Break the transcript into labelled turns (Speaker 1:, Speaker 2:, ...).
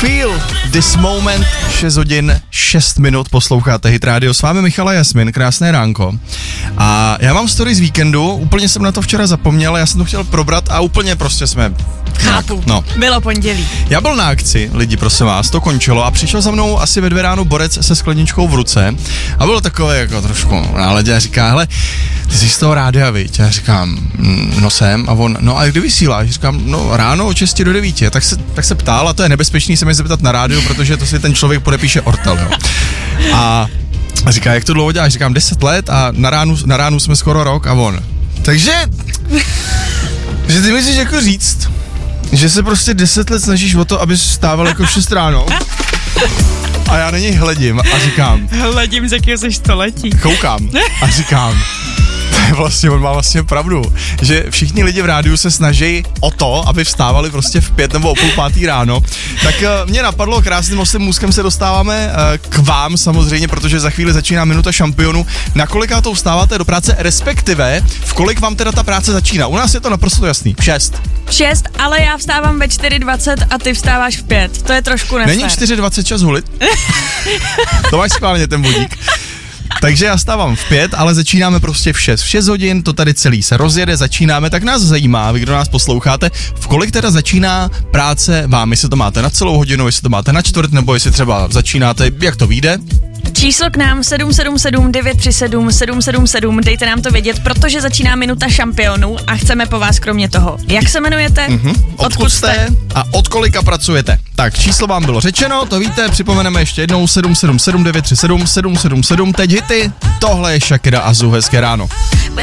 Speaker 1: Feel this moment, 6 hodin, 6 minut, posloucháte Hit Radio, s vámi Michal a Jasmin, krásné ránko. A já mám story z víkendu, úplně jsem na to včera zapomněl, já jsem to chtěl probrat a úplně prostě jsme...
Speaker 2: Chápu,
Speaker 1: no.
Speaker 2: Bylo pondělí.
Speaker 1: Já byl na akci, lidi, prosím vás, to končilo a přišel za mnou asi ve 2 ráno borec se skleničkou v ruce a byl takový jako trošku náladě a říká, hele, ty jsi z toho rádia, viď? Já říkám, no jsem, a on, no a kdy vysíláš? Říkám, no ráno od 6 do 9, tak se ptal a to je nebezpečný se mi zeptat na rádiu, protože to si ten člověk podepíše ortel, jo. A říká, jak to dlouho děláš? Říkám, 10 let a na ránu jsme skoro rok a on. Takže, že ty myslíš jako říct, že se prostě 10 let snažíš o to, abys vstával jako v 6 ráno. A já na něj hledím a říkám.
Speaker 2: Hledím, z jakého jsi století.
Speaker 1: Koukám a říkám. Vlastně, on má vlastně pravdu, že všichni lidi v rádiu se snaží o to, aby vstávali prostě v 5 nebo o 4:30 ráno. Tak mě napadlo, krásným ostým můzkem se dostáváme k vám samozřejmě, protože za chvíli začíná minuta šampionu. Na kolikátou vstáváte do práce, respektive v kolik vám teda ta práce začíná? U nás je to naprosto jasný, v 6.
Speaker 2: 6, ale já vstávám ve 4:20 a ty vstáváš v 5. To je trošku nefér.
Speaker 1: Není 4:20 čas hulit? To máš schválně ten budík. Takže já stávám v 5, ale začínáme prostě v 6. V 6 hodin to tady celý se rozjede, začínáme, tak nás zajímá, vy, kdo nás posloucháte, v kolik teda začíná práce vám, jestli to máte na celou hodinu, jestli to máte na čtvrt, nebo jestli třeba začínáte, jak to vyjde.
Speaker 2: Číslo k nám 777 937 777, dejte nám to vědět, protože začíná minuta šampionů a chceme po vás kromě toho. Jak se jmenujete?
Speaker 1: Odkud jste? A od kolika pracujete? Tak, číslo vám bylo řečeno, to víte, připomeneme ještě jednou 777 937 777, teď hity, tohle je Shakira a Zu, hezké ráno.